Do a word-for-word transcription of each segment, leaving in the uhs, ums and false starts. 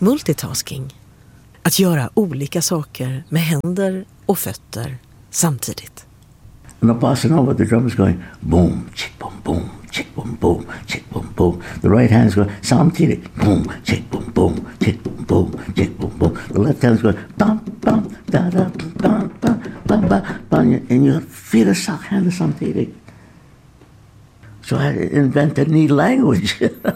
multitasking. Att göra olika saker med händer och fötter samtidigt. And the bossa nova, the drum is going boom, chick, boom, boom, chick, boom, boom, chick, boom, boom. The right hand is going samtidigt, boom, chick, boom, boom, chick, boom, boom, chick, boom, boom. The left hand is going bum, bum, da, da, bum, bum, bum, bum, bum, and your feet are sock hand samtidigt. So I invented a new language.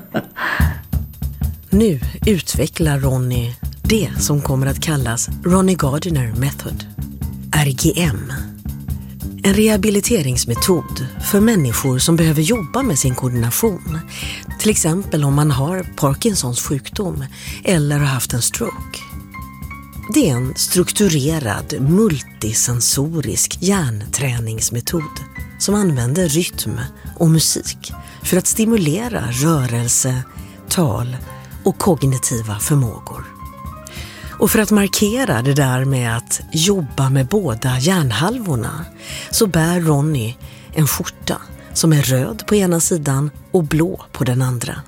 Nu utvecklar Ronny det som kommer att kallas Ronny Gardiner Method, R G M. En rehabiliteringsmetod för människor som behöver jobba med sin koordination. Till exempel om man har Parkinsons sjukdom eller har haft en stroke. Det är en strukturerad, multisensorisk hjärnträningsmetod som använder rytm och musik för att stimulera rörelse, tal och kognitiva förmågor. Och för att markera det där med att jobba med båda hjärnhalvorna så bär Ronny en skjorta som är röd på ena sidan och blå på den andra.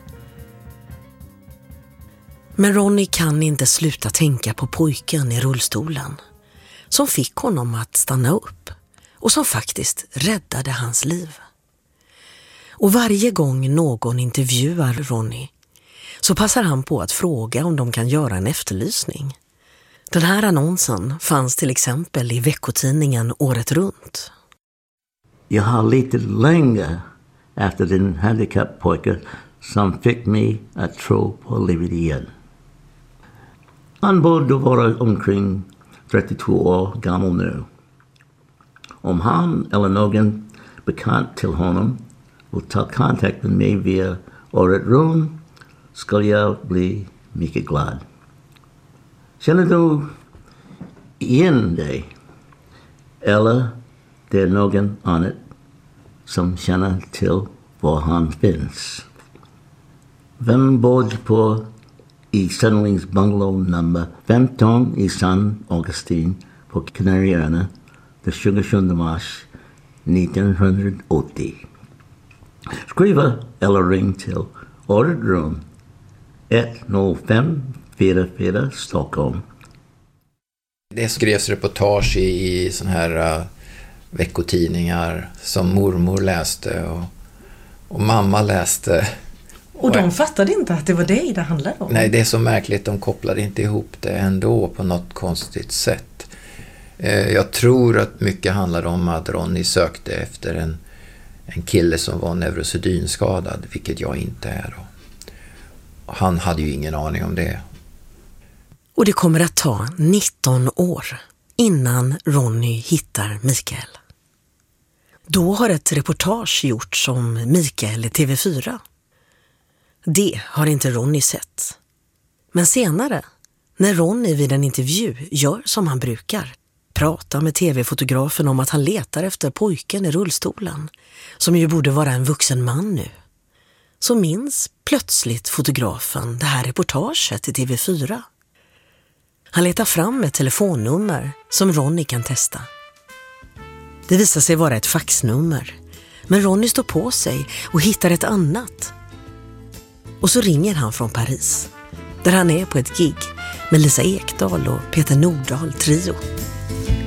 Men Ronny kan inte sluta tänka på pojken i rullstolen som fick honom att stanna upp och som faktiskt räddade hans liv. Och varje gång någon intervjuar Ronny så passar han på att fråga om de kan göra en efterlysning. Den här annonsen fanns till exempel i veckotidningen året runt. Jag har lite länge efter den handikappojken som fick mig att tro på livet igen. Han borde vara omkring trettiotvå år gammal nu. Om han eller någon bekant till honom vill ta kontakt med mig via året runt ska jag bli mycket glad. Känner du igen dig? Eller det är någon annan som känner till var han finns? Vem bor på i Sunderlings bungalow nummer femton i San Augustin på Kanarieöarna den tjugosjunde mars nittonhundraåttio? Skriva eller ring till året runt ett noll fem fyra fyra Stockholm. Det skrevs reportage i, i såna här uh, veckotidningar som mormor läste och, och mamma läste. Och de fattade inte att det var dig det handlade om? Nej, det är så märkligt. De kopplade inte ihop det ändå på något konstigt sätt. Eh, jag tror att mycket handlade om att Ronny sökte efter en, en kille som var neurosedynskadad, vilket jag inte är då. Han hade ju ingen aning om det. Och det kommer att ta nitton år innan Ronny hittar Mikael. Då har ett reportage gjorts om Mikael i T V fyra. Det har inte Ronny sett. Men senare, när Ronny vid en intervju gör som han brukar, pratar med tv-fotografen om att han letar efter pojken i rullstolen, som ju borde vara en vuxen man nu, så minns plötsligt fotografen det här reportaget i T V fyra. Han letar fram ett telefonnummer som Ronny kan testa. Det visar sig vara ett faxnummer, men Ronny står på sig och hittar ett annat. Och så ringer han från Paris, där han är på ett gig med Lisa Ekdahl och Peter Nordahl trio.